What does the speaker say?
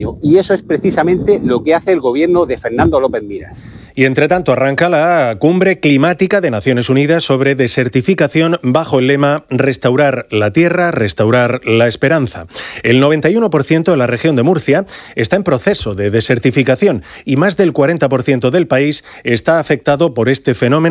Y eso es precisamente lo que hace el gobierno de Fernando López Miras. Y entre tanto arranca la cumbre climática de Naciones Unidas sobre desertificación bajo el lema Restaurar la tierra, restaurar la esperanza. El 91% de la región de Murcia está en proceso de desertificación y más del 40% del país está afectado por este fenómeno.